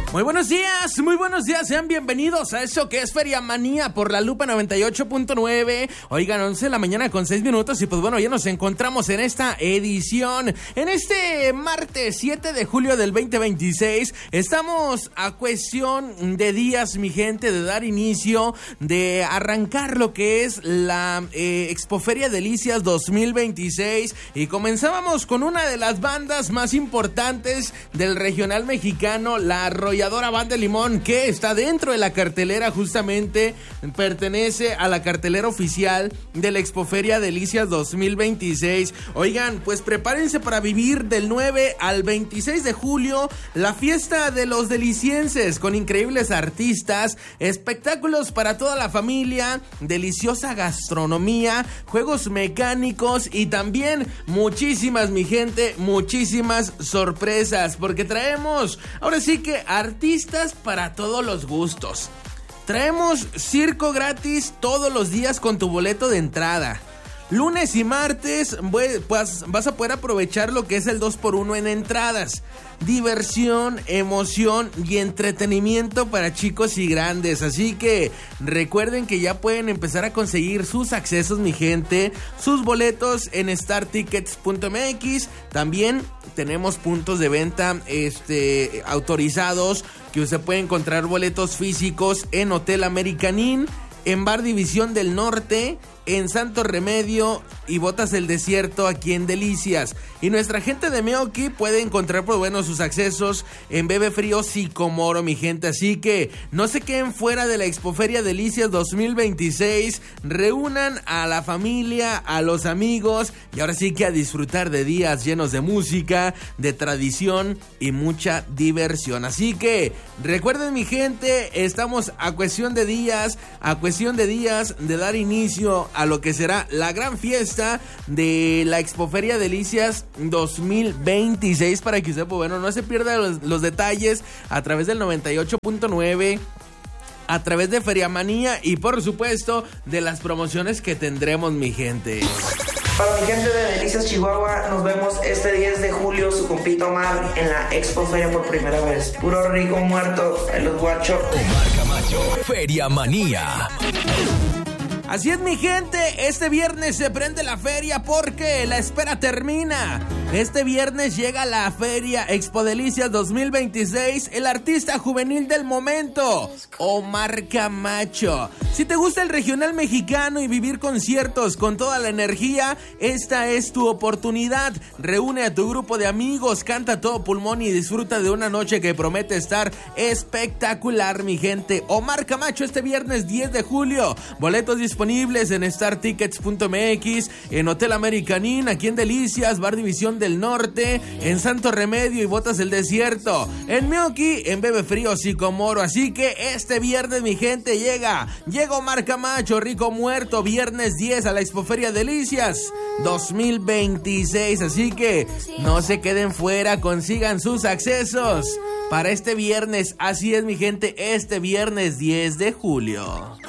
Muy buenos días, sean bienvenidos a eso que es Feria Manía por la Lupa 98.9. Oigan, 11 de la mañana con 6 minutos y pues bueno, ya nos encontramos en esta edición. En este martes 7 de julio del 2026, estamos a cuestión de días, mi gente, de dar inicio, de arrancar lo que es la Expoferia Delicias 2026. Y comenzábamos con una de las bandas más importantes del regional mexicano, la Arrolladora Banda Limón, que está dentro de la cartelera, justamente pertenece a la cartelera oficial de la Expoferia Delicias 2026. Oigan, pues prepárense para vivir del 9 al 26 de julio la fiesta de los delicienses, con increíbles artistas, espectáculos para toda la familia, deliciosa gastronomía, juegos mecánicos y también muchísimas, mi gente, muchísimas sorpresas, porque traemos ahora sí que artistas para todos los gustos. Traemos circo gratis todos los días con tu boleto de entrada. Lunes y martes, pues vas a poder aprovechar lo que es el 2x1 en entradas. Diversión, emoción y entretenimiento para chicos y grandes. Así que recuerden que ya pueden empezar a conseguir sus accesos, mi gente, sus boletos en startickets.mx. También tenemos puntos de venta autorizados, que usted puede encontrar boletos físicos en Hotel American Inn, en Bar División del Norte, en Santo Remedio y Botas del Desierto aquí en Delicias. Y nuestra gente de Meoki puede encontrar por bueno sus accesos en Bebe Frío Sicomoro, mi gente. Así que no se queden fuera de la Expoferia Delicias 2026. Reúnan a la familia, a los amigos y ahora sí que a disfrutar de días llenos de música, de tradición y mucha diversión. Así que recuerden, mi gente, estamos a cuestión de días de dar inicio a lo que será la gran fiesta de la Expoferia Delicias 2026, para que usted, pues bueno, no se pierda los detalles a través del 98.9, a través de Feria Manía y por supuesto de las promociones que tendremos, mi gente. Para mi gente de Delicias, Chihuahua, nos vemos este 10 de julio, su compita Omar, en la Expoferia por primera vez. Puro rico muerto, en los guachos. Omar Camacho, Feria Manía. Así es, mi gente, este viernes se prende la feria porque la espera termina. Este viernes llega la feria Expo Delicias 2026, el artista juvenil del momento, Omar Camacho. Si te gusta el regional mexicano y vivir conciertos con toda la energía, esta es tu oportunidad. Reúne a tu grupo de amigos, canta a todo pulmón y disfruta de una noche que promete estar espectacular, mi gente. Omar Camacho este viernes 10 de julio. Boletos disponibles en startickets.mx, en Hotel American Inn, aquí en Delicias, Bar División del Norte, en Santo Remedio y Botas del Desierto, en Meoki, en Bebe Frío Sicomoro. Así que este viernes, mi gente, llega Omar Camacho, rico muerto, viernes 10 a la Expoferia Delicias 2026. Así que no se queden fuera, consigan sus accesos para este viernes. Así es, mi gente, este viernes 10 de julio.